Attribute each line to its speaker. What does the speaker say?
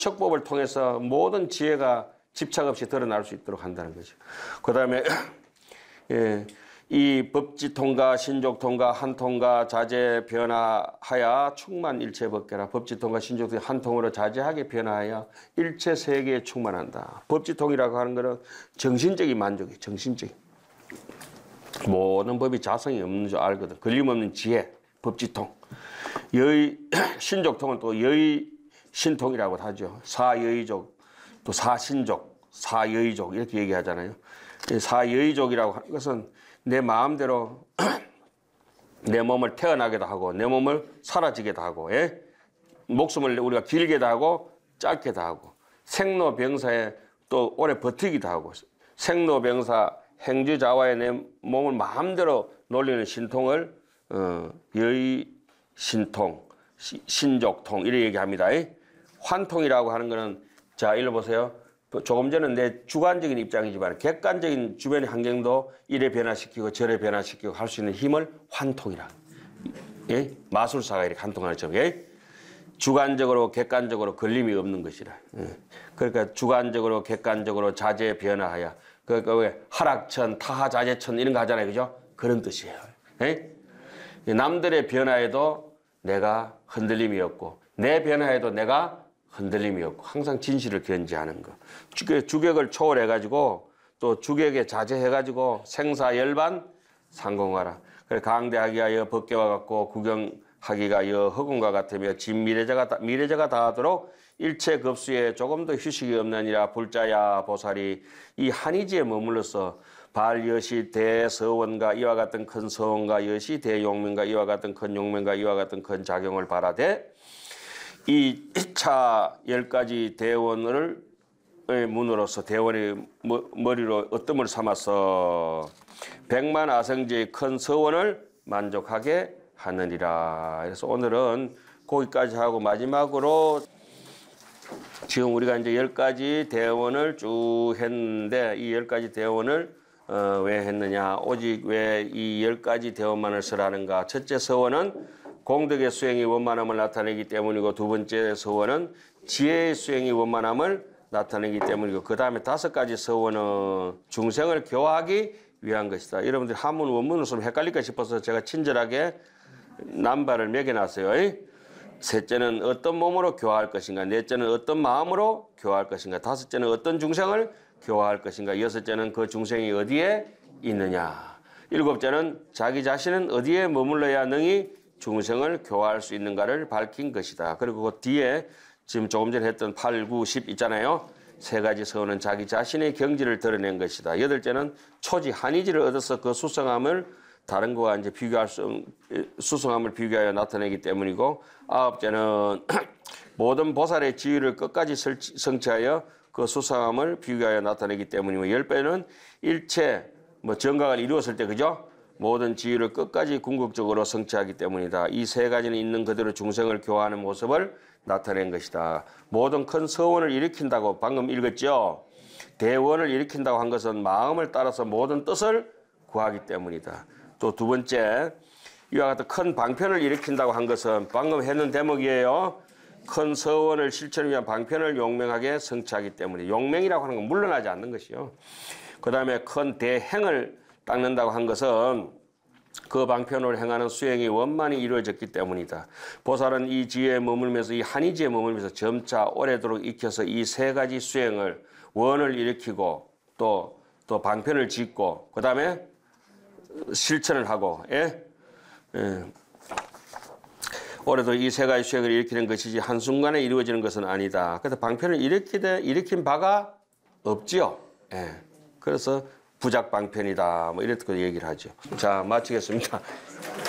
Speaker 1: 척법을 통해서 모든 지혜가 집착 없이 드러날 수 있도록 한다는 거죠. 그 다음에 이 법지통과 신족통과 한통과 자재 변화하여 충만 일체 법계라. 법지통과 신족통이 한통으로 자재하게 변화하여 일체 세계에 충만한다. 법지통이라고 하는 것은 정신적인 만족이에요. 정신적인. 모든 법이 자성이 없는 줄 알거든. 걸림없는 지혜, 법지통. 신족통은 또 신통이라고 하죠. 사여의족, 또 사신족, 사여의족 이렇게 얘기하잖아요. 사여의족이라고 하는 것은 내 마음대로 내 몸을 태어나게도 하고 내 몸을 사라지게도 하고 목숨을 우리가 길게도 하고 짧게도 하고 생로병사에 또 오래 버티기도 하고 생로병사 행주자와의 내 몸을 마음대로 놀리는 신통을 여의신통, 신족통 이렇게 얘기합니다. 환통이라고 하는 것은 자 읽어보세요. 조금 전에 내 주관적인 입장이지만 객관적인 주변의 환경도 이래 변화시키고 저래 변화시키고 할 수 있는 힘을 환통이라. 마술사가 이렇게 환통하는 것처럼 주관적으로 객관적으로 걸림이 없는 것이라. 그러니까 주관적으로 객관적으로 자재 변화하여 그러니까 왜 하락천, 타하자재천 이런 거 하잖아요. 그죠? 그런 뜻이에요. 남들의 변화에도 내가 흔들림이 없고 내 변화에도 내가 흔들림이 없고 항상 진실을 견지하는 거. 주객을 초월해가지고 또 주객에 자제해가지고 생사열반 상공하라. 그래 강대하기 하여 법계와 같고 구경하기가 하여 허공과 같으며 진미래자가 다하도록 일체 급수에 조금도 휴식이 없느니라. 불자야 보살이 이 한의지에 머물러서 발여시 대서원과 이와 같은 큰 서원과 여시 대용명과 이와 같은 큰 용명과 이와 같은 큰 작용을 바라되 이 1차 10가지 대원을 문으로서 대원의 머리로 어뜸을 삼아서 백만 아성지의 큰 서원을 만족하게 하느니라. 그래서 오늘은 거기까지 하고 마지막으로 지금 우리가 이제 10가지 대원을 쭉 했는데 이 10가지 대원을 왜 했느냐. 오직 왜 이 10가지 대원만을 쓰라는가. 첫째 서원은 공덕의 수행이 원만함을 나타내기 때문이고 두 번째 서원은 지혜의 수행이 원만함을 나타내기 때문이고 그 다음에 5가지 서원은 중생을 교화하기 위한 것이다. 여러분들 한문 원문을 쓰면 헷갈릴까 싶어서 제가 친절하게 남발을 매겨놨어요. 셋째는 어떤 몸으로 교화할 것인가. 넷째는 어떤 마음으로 교화할 것인가. 5째는 어떤 중생을 교화할 것인가. 6째는 그 중생이 어디에 있느냐. 7째는 자기 자신은 어디에 머물러야 능히 중생을 교화할 수 있는가를 밝힌 것이다. 그리고 그 뒤에 지금 조금 전에 했던 8, 9, 10 있잖아요. 3가지 서원은 자기 자신의 경지를 드러낸 것이다. 8째는 초지 한의지를 얻어서 그 수성함을 다른 거와 이제 수성함을 비교하여 나타내기 때문이고 9째는 모든 보살의 지위를 끝까지 성취하여 그 수성함을 비교하여 나타내기 때문이고 10배는 일체 정각을 이루었을 때 그죠? 모든 지위를 끝까지 궁극적으로 성취하기 때문이다. 이 3가지는 있는 그대로 중생을 교화하는 모습을 나타낸 것이다. 모든 큰 서원을 일으킨다고 방금 읽었죠? 대원을 일으킨다고 한 것은 마음을 따라서 모든 뜻을 구하기 때문이다. 또 두 번째, 이와 같은 큰 방편을 일으킨다고 한 것은 방금 했는 대목이에요. 큰 서원을 실천을 위한 방편을 용맹하게 성취하기 때문에 용맹이라고 하는 건 물러나지 않는 것이요. 그 다음에 큰 대행을 닦는다고 한 것은 그 방편을 행하는 수행이 원만히 이루어졌기 때문이다. 보살은 이 지혜에 머물면서 이 한의지에 머물면서 점차 오래도록 익혀서 이 3가지 수행을 원을 일으키고 또 방편을 짓고 그 다음에 실천을 하고 올해도 이 3가지 수행을 일으키는 것이지 한순간에 이루어지는 것은 아니다. 그래서 방편을 일으킨 바가 없지요. 그래서 부작방편이다. 이렇게 얘기를 하죠. 자, 마치겠습니다.